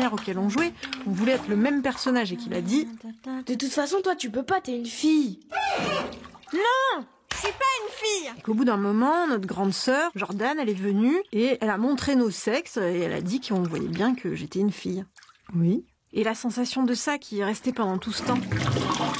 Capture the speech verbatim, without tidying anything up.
imaginaire auquel on jouait, on voulait être le même personnage et qu'il a dit « De toute façon, toi, tu peux pas, t'es une fille !» Non, je suis pas une fille. Et qu'au bout d'un moment, notre grande sœur, Jordan, elle est venue et elle a montré nos sexes et elle a dit qu'on voyait bien que j'étais une fille. Oui. Et la sensation de ça qui est restée pendant tout ce temps.